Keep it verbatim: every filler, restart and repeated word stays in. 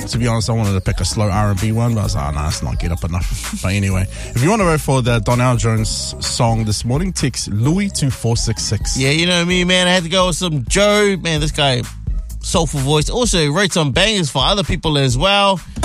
To be honest, I wanted to pick a slow R and B one, but I was like, oh, no, it's not get up enough. But anyway, if you want to vote for the Donnell Jones song this morning, text Louis to four six six. Yeah, you know me, man. I had to go with some Joe. Man, this guy, soulful voice. Also wrote some bangers for other people as well.